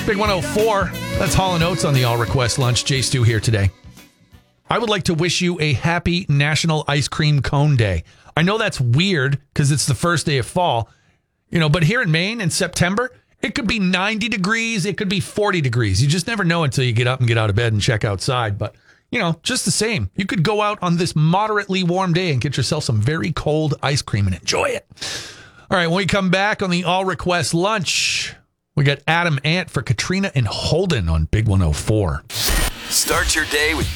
Big 104. That's Hall & Oates on the All Request Lunch. Jay Stu here today. I would like to wish you a happy National Ice Cream Cone Day. I know that's weird because it's the first day of fall, but here in Maine in September, it could be 90 degrees. It could be 40 degrees. You just never know until you get up and get out of bed and check outside. But, just the same. You could go out on this moderately warm day and get yourself some very cold ice cream and enjoy it. All right, when we come back on the All Request Lunch, we got Adam Ant for Katrina and Holden on Big 104. Start your day with